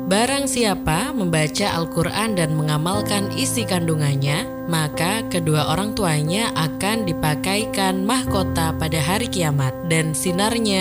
Barang siapa membaca Al-Quran dan mengamalkan isi kandungannya, maka kedua orang tuanya akan dipakaikan mahkota pada hari kiamat, dan sinarnya